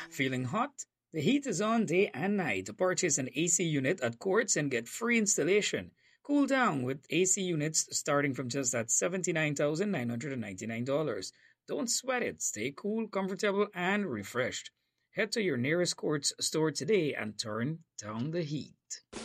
Feeling hot? The heat is on day and night. Purchase an AC unit at Quartz and get free installation. Cool down with AC units starting from just at $79,999. Don't sweat it. Stay cool, comfortable, and refreshed. Head to your nearest Quartz store today and turn down the heat.